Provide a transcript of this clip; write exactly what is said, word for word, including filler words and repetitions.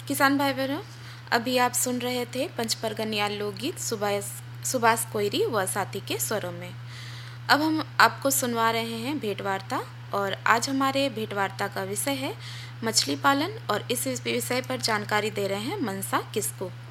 किसान भाई बहनों, अभी आप सुन रहे थे पंचपरगनिया लोकगीत सुभाष सुभाष कोयरी व साथी के स्वरों में। अब हम आपको सुनवा रहे हैं भेंट वार्ता, और आज हमारे भेंट वार्ता का विषय है मछली पालन, और इस विषय पर जानकारी दे रहे हैं मनसा किस्कू।